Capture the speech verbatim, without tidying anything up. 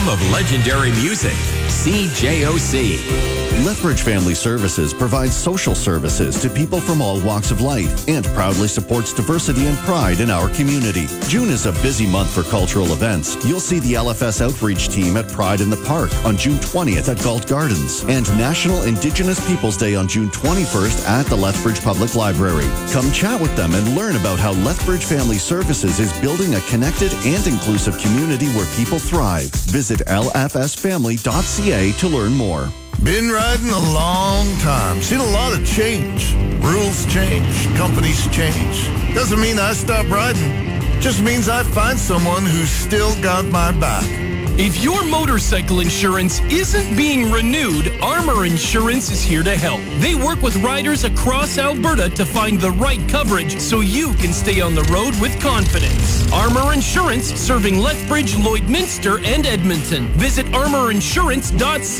home of legendary music, C J O C. Lethbridge Family Services provides social services to people from all walks of life and proudly supports diversity and pride in our community. June is a busy month for cultural events. You'll see the L F S outreach team at Pride in the Park on June twentieth at Galt Gardens and National Indigenous Peoples Day on June twenty-first at the Lethbridge Public Library. Come chat with them and learn about how Lethbridge Family Services is building a connected and inclusive community where people thrive. Visit L F S family dot C A to learn more. Been riding a long time. Seen a lot of change. Rules change. Companies change. Doesn't mean I stop riding. Just means I find someone who's still got my back. If your motorcycle insurance isn't being renewed, Armor Insurance is here to help. They work with riders across Alberta to find the right coverage so you can stay on the road with confidence. Armor Insurance, serving Lethbridge, Lloydminster, and Edmonton. Visit armor insurance dot c a.